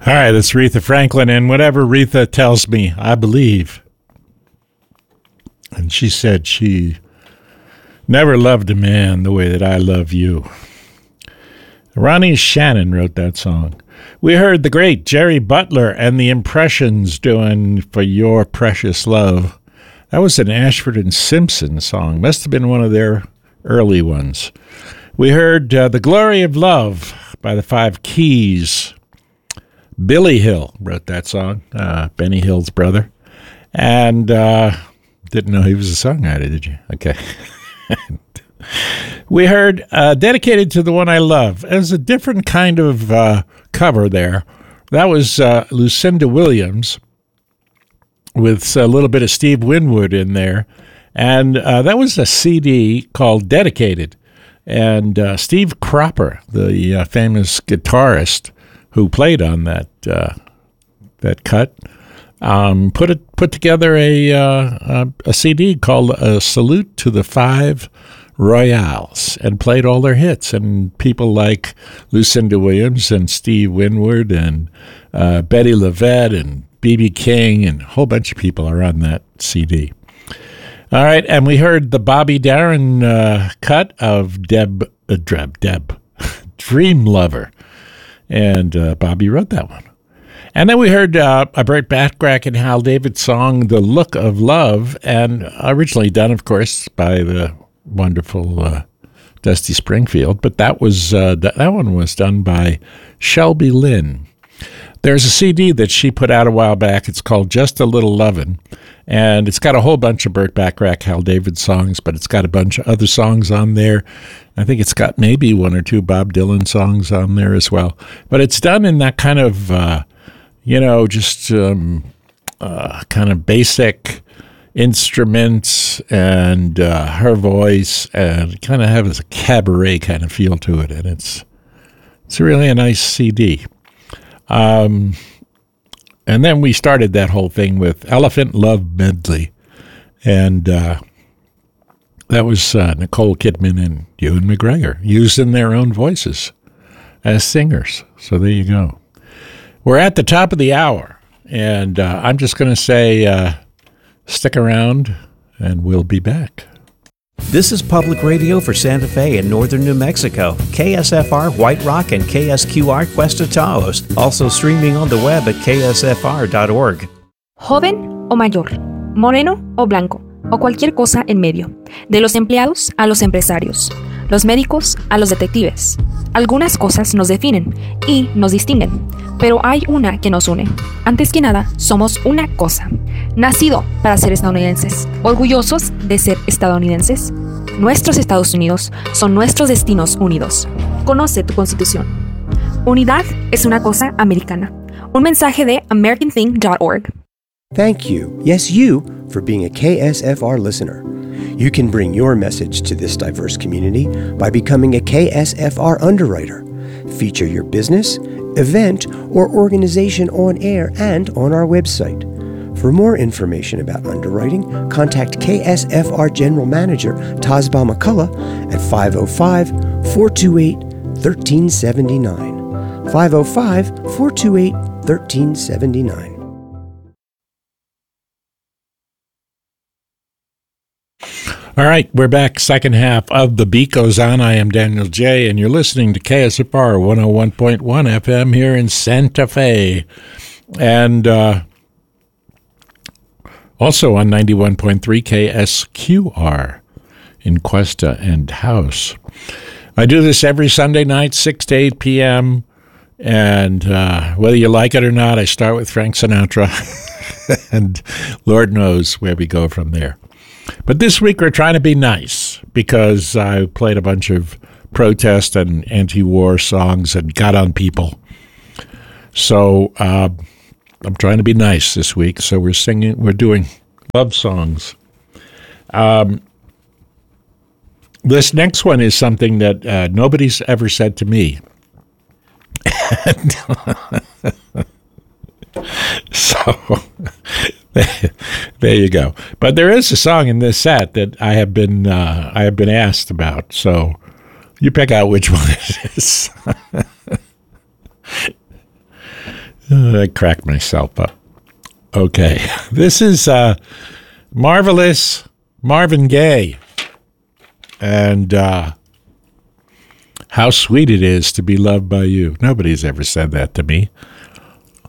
All right, it's Aretha Franklin, and whatever Aretha tells me, I believe. And she said she never loved a man the way that I love you. Ronnie Shannon wrote that song. We heard the great Jerry Butler and the Impressions doing For Your Precious Love. That was an Ashford and Simpson song. Must have been one of their early ones. We heard The Glory of Love by the Five Keys. Billy Hill wrote that song, Benny Hill's brother. And didn't know he was a songwriter, did you? Okay. We heard Dedicated to the One I Love. It was a different kind of cover there. That was Lucinda Williams with a little bit of Steve Winwood in there. And that was a CD called Dedicated. And Steve Cropper, the famous guitarist who played on that cut, put together a CD called A Salute to the Five Royales and played all their hits. And people like Lucinda Williams and Steve Winwood and Betty LaVette and B.B. King and a whole bunch of people are on that CD. All right, and we heard the Bobby Darin cut of Deb, Dream Lover. And Bobby wrote that one. And then we heard a Burt Bacharach and Hal David song, The Look of Love, and originally done, of course, by the wonderful Dusty Springfield. But that was that one was done by Shelby Lynn. There's a CD that she put out a while back. It's called Just a Little Lovin', and it's got a whole bunch of Burt Bacharach, Hal David songs, but it's got a bunch of other songs on there. I think it's got maybe one or two Bob Dylan songs on there as well. But it's done in that kind of, just kind of basic instruments and her voice, and kind of has a cabaret kind of feel to it. And it's really a nice CD. And then we started that whole thing with Elephant Love Medley. And that was Nicole Kidman and Ewan McGregor using their own voices as singers. So there you go. We're at the top of the hour. And I'm just going to say stick around and we'll be back. This is public radio for Santa Fe and northern New Mexico, KSFR White Rock and KSQR Cuesta Taos, also streaming on the web at ksfr.org. Joven o mayor, moreno o blanco, o cualquier cosa en medio, de los empleados a los empresarios, los médicos a los detectives. Algunas cosas nos definen y nos distinguen, pero hay una que nos une. Antes que nada, somos una cosa. Nacido para ser estadounidenses, orgullosos de ser estadounidenses. Nuestros Estados Unidos son nuestros destinos unidos. Conoce tu Constitución. Unidad es una cosa americana. Un mensaje de AmericanThing.org. Thank you, yes you, for being a KSFR listener. You can bring your message to this diverse community by becoming a KSFR underwriter. Feature your business, event, or organization on air and on our website. For more information about underwriting, contact KSFR General Manager Tazba McCullough at 505-428-1379. 505-428-1379. All right, we're back. Second half of The Beat Goes On. I am Daniel J., and you're listening to KSFR 101.1 FM here in Santa Fe. And also on 91.3 KSQR in Cuesta and House. I do this every Sunday night, 6 to 8 p.m., and whether you like it or not, I start with Frank Sinatra, and Lord knows where we go from there. But this week we're trying to be nice because I played a bunch of protest and anti-war songs and got on people. So I'm trying to be nice this week. So we're doing love songs. This next one is something that nobody's ever said to me. So there you go. But there is a song in this set that I have been asked about. So you pick out which one it is. I cracked myself up. Okay. This is Marvelous Marvin Gaye. And how sweet it is to be loved by you. Nobody's ever said that to me.